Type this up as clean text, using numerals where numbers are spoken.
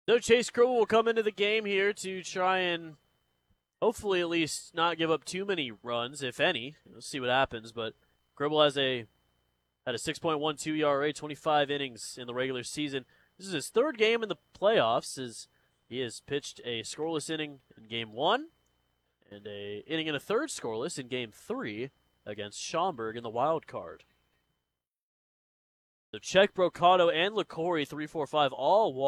So Chase Gribble will come into the game here to try and hopefully at least not give up too many runs, if any. We'll see what happens, but Gribble had a 6.12 ERA, 25 innings in the regular season. This is his third game in the playoffs, as he has pitched a scoreless inning in Game 1 and a inning and a third scoreless in Game 3 against Schaumburg in the wild card. So Czech, Brocato, and LaCory, 3-4-5, all